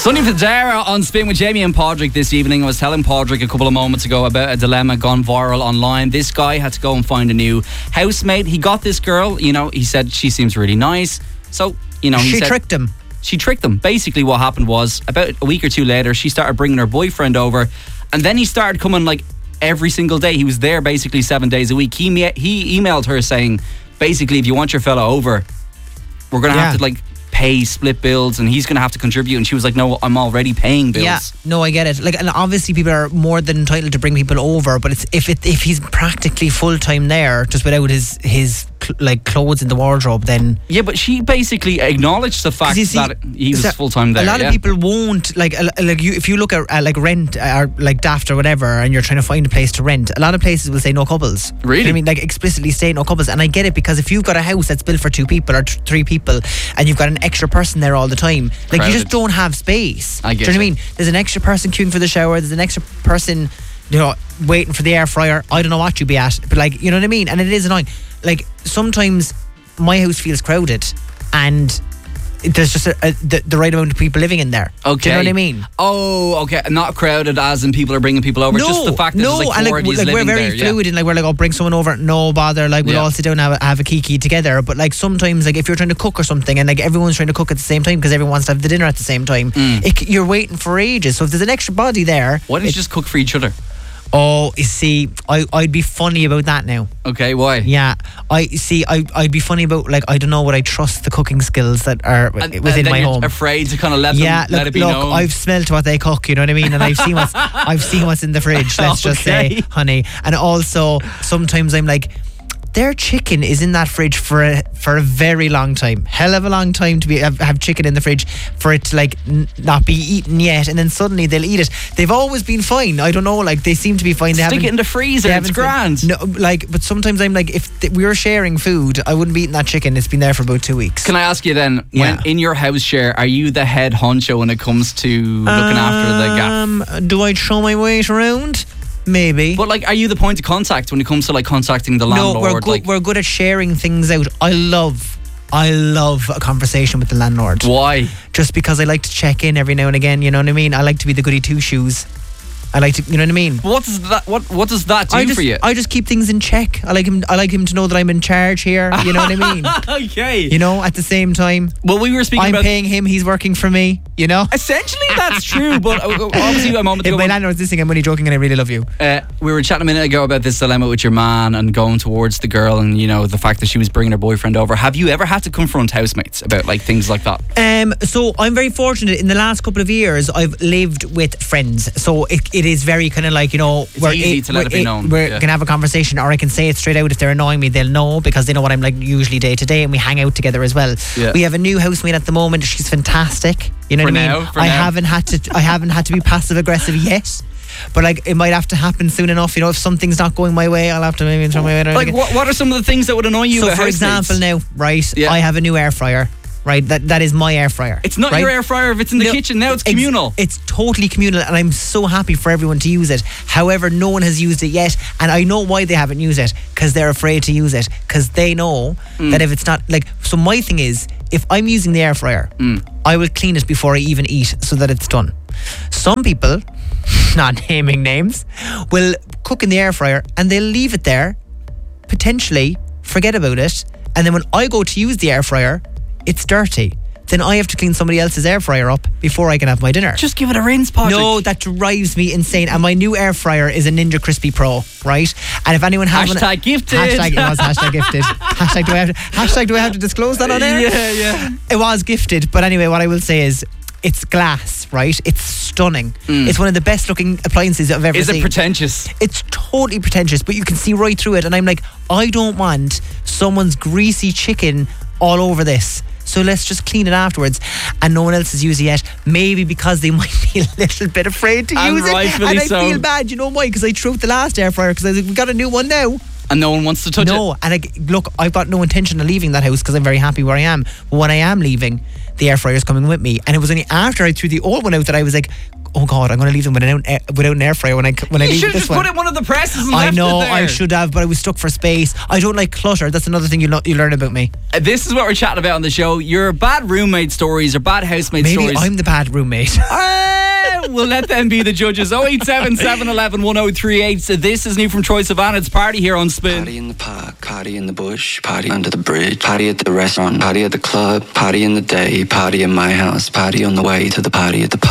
Sonny Fodera on Spin with Jamie and Padraig this evening. I was telling Padraig a couple of moments ago about a dilemma gone viral online. This guy had to go and find a new housemate. He got this girl, he said she seems really nice. So, She tricked him. She tricked him. Basically what happened was, about a week or two later, she started bringing her boyfriend over, and then he started coming like every single day. He was there basically 7 days a week. He emailed her saying, basically, if you want your fella over, we're going to have to pay split bills, and he's going to have to contribute. And she was like, no, I'm already paying bills. Yeah, no, I get it. And obviously people are more than entitled to bring people over, but it's if he's practically full time there, just without his clothes in the wardrobe, then yeah. But she basically acknowledged the fact that he was full time there. A lot of people won't if you look at rent or Daft or whatever, and you're trying to find a place to rent. A lot of places will say no couples. Really? I mean, explicitly state no couples, and I get it, because if you've got a house that's built for 2 people or 3 people, and you've got an extra person there all the time, you just don't have space. I get Do you know what I mean? There's an extra person queuing for the shower. There's an extra person, waiting for the air fryer. I don't know what you'd be at, but you know what I mean. And it is annoying. Sometimes my house feels crowded, and there's just the right amount of people living in there. Okay. Do you know what I mean? Oh, okay. Not crowded as in people are bringing people over. No, just the fact that there's 4 of you living we're very there, fluid, and we're bring someone over, no bother. We'll all sit down and have a kiki together. But sometimes if you're trying to cook or something, and everyone's trying to cook at the same time because everyone wants to have the dinner at the same time, you're waiting for ages. So if there's an extra body there, why don't you just cook for each other? Oh, you see, I'd be funny about that now. Okay, why? Yeah, I'd be funny about I don't know, would I trust the cooking skills that are within my home? Afraid to kind of let it be known. I've smelt what they cook, you know what I mean, and I've seen what's in the fridge. Let's just say, honey. And also sometimes I'm like, their chicken is in that fridge for a very long time. Hell of a long time to have chicken in the fridge for it to not be eaten yet, and then suddenly they'll eat it. They've always been fine. I don't know, they seem to be fine. Stick it in the freezer, it's grand. No, but sometimes I'm if we were sharing food, I wouldn't be eating that chicken. It's been there for about 2 weeks. Can I ask you then, when in your house share, are you the head honcho when it comes to looking after the gaff? Do I throw my weight around? Maybe. But are you the point of contact when it comes to contacting the landlord? No, we're good at sharing things out. I love a conversation with the landlord. Why? Just because I like to check in every now and again, you know what I mean? I like to be the goody two shoes. I like to, you know what I mean? What does that do for you? I just keep things in check. I like him to know that I'm in charge here. You know what I mean? Okay. At the same time. Well, we were speaking I'm about paying him, he's working for me, Essentially, that's true, but obviously a moment ago... If my landlord's listening, I'm only joking and I really love you. We were chatting a minute ago about this dilemma with your man and going towards the girl and, the fact that she was bringing her boyfriend over. Have you ever had to confront housemates about, things like that? So I'm very fortunate. In the last couple of years, I've lived with friends. So it is very kind of it's easy to let it be known. We can have a conversation, or I can say it straight out. If they're annoying me, they'll know, because they know what I'm usually day to day, and we hang out together as well. Yeah. We have a new housemate at the moment. She's fantastic. You know what I mean? I haven't had to be passive aggressive yet. But it might have to happen soon enough. If something's not going my way, I'll have to maybe throw my way. What are some of the things that would annoy you? So for example, now, right? Yeah. I have a new air fryer. Right, that is my air fryer. It's not your air fryer if it's in the kitchen. Now it's communal. It's totally communal, and I'm so happy for everyone to use it. However, no one has used it yet, and I know why they haven't used it, because they're afraid to use it, because they know that if it's not so my thing is, if I'm using the air fryer, I will clean it before I even eat, so that it's done. Some people, not naming names, will cook in the air fryer and they'll leave it there, potentially forget about it, and then when I go to use the air fryer, it's dirty. Then I have to clean somebody else's air fryer up before I can have my dinner. Just give it a rinse, Patrick. No, that drives me insane. And my new air fryer is a Ninja Crispy Pro, right? And if anyone has hashtag gifted. It was hashtag gifted. Hashtag do I have to disclose that on air? Yeah. It was gifted. But anyway, what I will say is, it's glass, right? It's stunning. It's one of the best looking appliances I've ever seen. Is it pretentious? It's totally pretentious, but you can see right through it. And I'm like, I don't want someone's greasy chicken all over this. So let's just clean it afterwards. And no one else has used it yet. Maybe because they might be a little bit afraid to use it. And I feel bad, you know why? Because I threw out the last air fryer, because I was like, we got a new one now. And no one wants to touch it? No, and look, I've got no intention of leaving that house, because I'm very happy where I am. But when I am leaving, the air fryer's coming with me. And it was only after I threw the old one out that I was like, oh God, I'm going to leave them without an air fryer when I You leave should have this just one. put it in one of the presses and I left know, it there. I should have, but I was stuck for space. I don't like clutter. That's another thing you learn about me. This is what we're chatting about on the show. Your bad roommate stories or bad housemate Maybe stories. I'm the bad roommate. We'll let them be the judges. 087 711 1038. So this is new from Troy Sivan. It's Party here on Spin. Party in the park, party in the bush, party under the bridge, party at the restaurant, party at the club, party in the day, party in my house, party on the way to the party at the pub.